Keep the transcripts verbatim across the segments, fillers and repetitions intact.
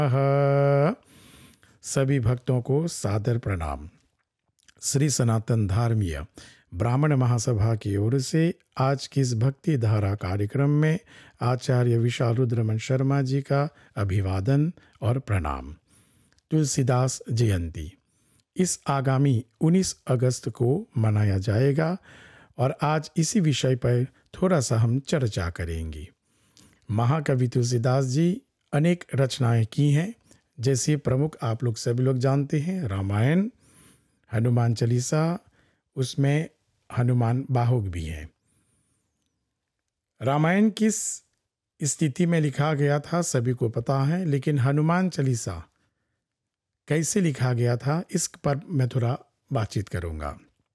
अह, सभी भक्तों को सादर प्रणाम। श्री सनातन धर्मीय ब्राह्मण महासभा की ओर से आज की इस भक्ति धारा कार्यक्रम में आचार्य विशाल रुद्रमन शर्मा जी का अभिवादन और प्रणाम। तुलसीदास जयंती इस आगामी उन्नीस अगस्त को मनाया जाएगा और आज इसी विषय पर थोड़ा सा हम चर्चा करेंगे। महाकवि तुलसीदास जी अनेक रचनाएं की हैं, जैसे प्रमुख आप लोग सभी लोग जानते हैं रामायण, हनुमान चालीसा, उसमें हनुमान बाहुक भी हैं। रामायण किस स्थिति में लिखा गया था सभी को पता है, लेकिन हनुमान चालीसा कैसे लिखा गया था इस पर मैं थोड़ा बातचीत करूंगा।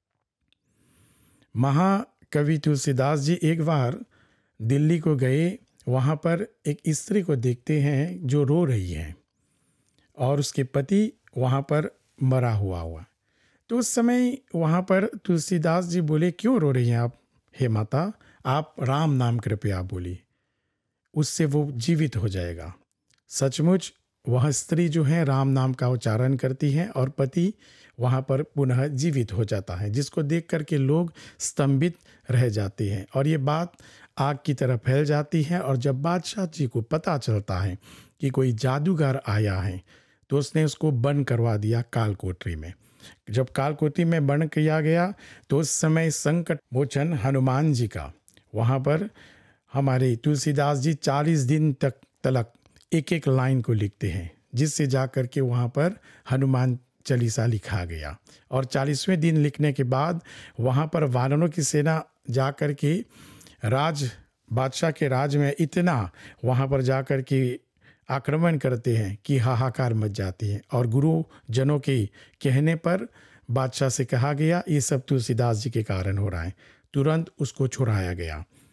महाकवि तुलसीदास जी एक बार दिल्ली को गए, वहाँ पर एक स्त्री को देखते हैं जो रो रही है और उसके पति वहाँ पर मरा हुआ हुआ। तो उस समय वहाँ पर तुलसीदास जी बोले, क्यों रो रही हैं आप हे माता, आप राम नाम कृपया बोली, उससे वो जीवित हो जाएगा। सचमुच वह स्त्री जो है राम नाम का उच्चारण करती है और पति वहाँ पर पुनः जीवित हो जाता है, जिसको देख करके लोग स्तंभित रह जाते हैं और ये बात आग की तरह फैल जाती है। और जब बादशाह जी को पता चलता है कि कोई जादूगर आया है तो उसने उसको बंद करवा दिया कालकोठरी में। जब कालकोठरी में बंद किया गया तो उस समय संकट मोचन हनुमान जी का वहाँ पर हमारे तुलसीदास जी चालीस दिन तक तलक एक एक लाइन को लिखते हैं, जिससे जा कर के वहाँ पर हनुमान चालीसा लिखा गया। और चालीसवें दिन लिखने के बाद वहाँ पर वानरों की सेना जा कर के राज बादशाह के राज में इतना वहाँ पर जा कर के आक्रमण करते हैं कि हाहाकार मच जाती है। और गुरु जनों के कहने पर बादशाह से कहा गया ये सब तुलसीदास जी के कारण हो रहा है, तुरंत उसको छुड़ाया गया।